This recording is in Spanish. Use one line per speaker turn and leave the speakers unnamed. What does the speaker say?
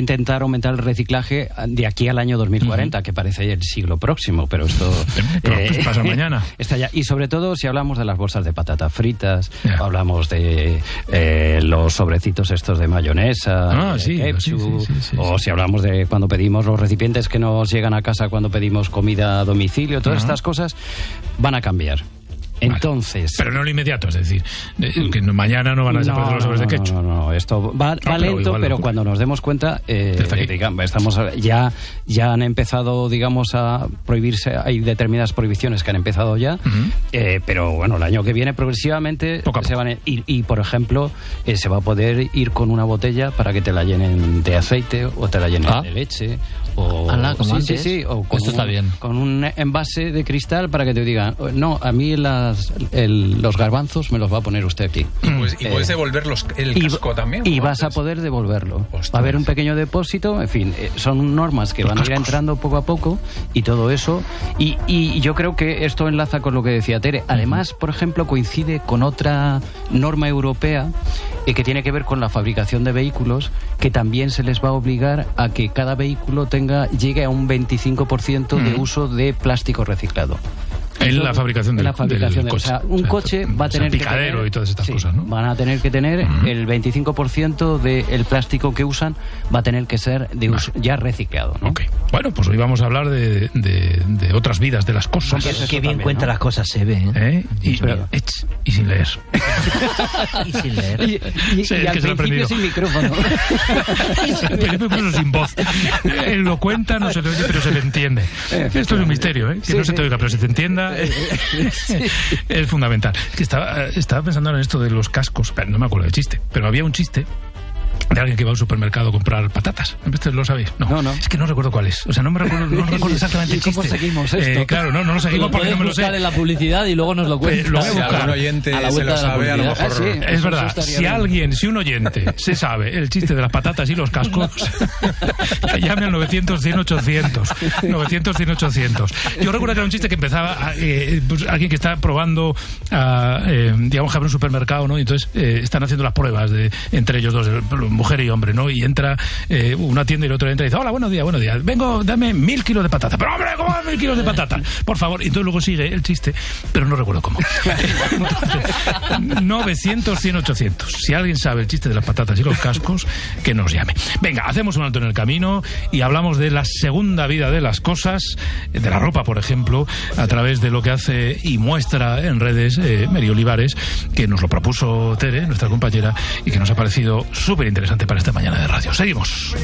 intentar aumentar el reciclaje de aquí al año 2040, que parece el siglo próximo, pero esto
pasa mañana.
Está ya. Y sobre todo si hablamos de las bolsas de patatas fritas, hablamos de los sobrecitos estos de mayonesa, ketchup, o si hablamos de cuando pedimos los recipientes que nos llegan a casa cuando pedimos comida a domicilio, todas estas cosas van a cambiar. Entonces...
Pero no lo inmediato, es decir, que mañana no van a desaparecer los sobres de ketchup.
No, esto va lento, pero cuando nos demos cuenta, digamos, ya han empezado, digamos, a prohibirse, hay determinadas prohibiciones que han empezado ya, pero bueno, el año que viene progresivamente se van a ir, y por ejemplo, se va a poder ir con una botella para que te la llenen de aceite o te la llenen de leche. O
como antes.
O con
esto está bien.
Con un envase de cristal para que te digan, no, a mí los garbanzos me los va a poner usted aquí.
Y puedes devolver el casco también.
Y vas a poder devolverlo. Va a haber un pequeño depósito, en fin, son normas que van a ir entrando poco a poco y todo eso. Y yo creo que esto enlaza con lo que decía Tere. Además, por ejemplo, coincide con otra norma europea que tiene que ver con la fabricación de vehículos, que también se les va a obligar a que cada vehículo llegue a un 25% de uso de plástico reciclado.
En la fabricación del coche.
O sea, un coche va a tener
picadero que tener, y todas estas cosas, ¿no?
Van a tener que tener el 25% del plástico que usan, va a tener que ser de uso ya reciclado, ¿no?
Okay. Bueno, pues hoy vamos a hablar de otras vidas de las cosas.
Qué bien también, cuenta, ¿no? Las cosas se ve,
Y sin leer.
Y sin leer.
Y al principio sin micrófono.
Incluso sin voz. Él lo cuenta, no se le oye, pero se le entiende. Esto es un misterio, que no se te oiga, pero se te entienda. Es fundamental. Que estaba pensando en esto de los cascos, pero no me acuerdo del chiste, pero había un chiste de alguien que va al supermercado a comprar patatas. ¿Lo sabéis? No. Es que no recuerdo cuál es. O sea, no recuerdo exactamente el chiste.
¿Cómo seguimos esto?
Claro, no lo seguimos porque no me lo sé.
En la publicidad y luego nos lo cuenta.
Lo voy a buscar.
Si algún oyente se lo sabe, a lo mejor...
Es verdad. Si un oyente se sabe el chiste de las patatas y los cascos, que llame al 900-100-800. 900-100-800. Yo recuerdo que era un chiste que empezaba pues, alguien que está probando, digamos, que abre un supermercado, ¿no? Y entonces están haciendo las pruebas entre ellos dos, mujer y hombre, ¿no? Y entra una tienda y el otro entra y dice, hola, buenos días. Vengo, dame 1000 kilos de patata. Pero hombre, ¿cómo 1000 kilos de patata? Por favor. Y entonces luego sigue el chiste, pero no recuerdo cómo. Entonces, 900-100-800. Si alguien sabe el chiste de las patatas y los cascos, que nos llame. Venga, hacemos un alto en el camino y hablamos de la segunda vida de las cosas, de la ropa, por ejemplo, a través de lo que hace y muestra en redes Mary Olivares, que nos lo propuso Tere, nuestra compañera, y que nos ha parecido súper interesante para esta mañana de radio. Seguimos.